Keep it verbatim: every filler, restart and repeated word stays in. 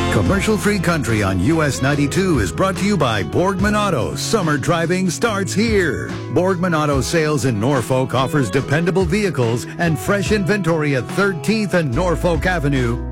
Commercial-free country on U S ninety-two is brought to you by Borgman Auto. Summer driving starts here. Borgman Auto Sales in Norfolk offers dependable vehicles and fresh inventory at thirteenth and Norfolk Avenue.